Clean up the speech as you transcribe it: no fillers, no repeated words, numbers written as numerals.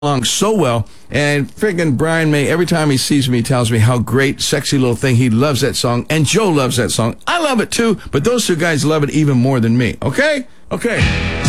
along so well. And friggin' Brian May, every time he sees me, tells me how great, sexy little thing. He loves that song. And Joe loves that song. I love it too, but those two guys love it even more than me. Okay? Okay.